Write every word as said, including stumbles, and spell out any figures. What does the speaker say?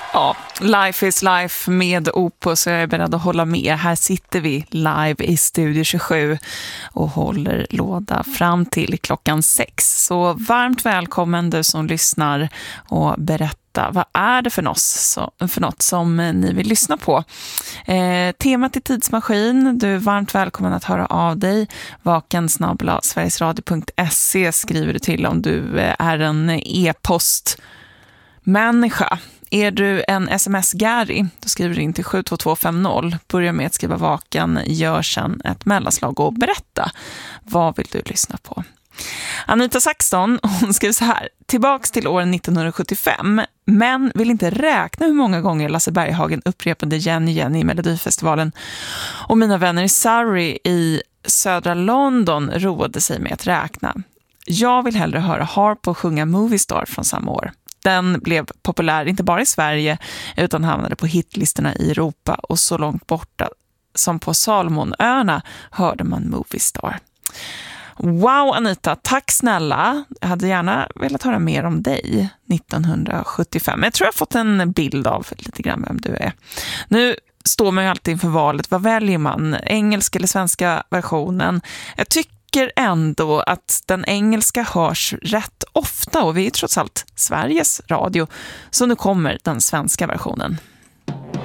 Ja, life is life med Opus, jag är beredd att hålla med. Här sitter vi live i Studio tjugosju och håller låda fram till klockan sex. Så varmt välkommen du som lyssnar och berätta, vad är det för, nås, för något som ni vill lyssna på? Eh, temat är tidsmaskin. Du är varmt välkommen att höra av dig. vaken snabel-a sverigesradio punkt se skriver du till om du är en e-postmänniska. Är du en sms-gary, då skriver du in till sju två två fem noll. Börja med att skriva vaken, gör sen ett mellanslag och berätta. Vad vill du lyssna på? Anita Saxton, hon skriver så här. Tillbaks till år nittonhundrasjuttiofem, men vill inte räkna hur många gånger Lasse Berghagen upprepade Jenny Jenny i Melodifestivalen. Och mina vänner i Surrey i södra London roade sig med att räkna. Jag vill hellre höra Harpo sjunga Movie Star från samma år. Den blev populär inte bara i Sverige utan hamnade på hitlistorna i Europa, och så långt borta som på Salomonöarna hörde man Movie Star. Wow Anita, tack snälla. Jag hade gärna velat höra mer om dig nittonhundrasjuttiofem. Jag tror jag har fått en bild av lite grann vem du är. Nu står man ju alltid inför valet. Vad väljer man? Engelska eller svenska versionen? Jag tycker ändå att den engelska hörs rätt ofta, och vi är trots allt Sveriges radio. Så nu kommer den svenska versionen.